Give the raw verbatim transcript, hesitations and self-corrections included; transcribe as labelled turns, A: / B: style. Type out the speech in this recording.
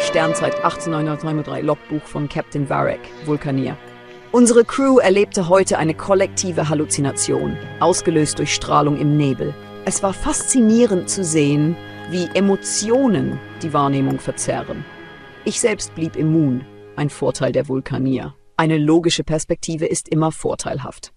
A: Sternzeit achtzehnhundertdrei, Logbuch von Captain Varek, Vulkanier. Unsere Crew erlebte heute eine kollektive Halluzination, ausgelöst durch Strahlung im Nebel. Es war faszinierend zu sehen, wie Emotionen die Wahrnehmung verzerren. Ich selbst blieb immun, ein Vorteil der Vulkanier. Eine logische Perspektive ist immer vorteilhaft.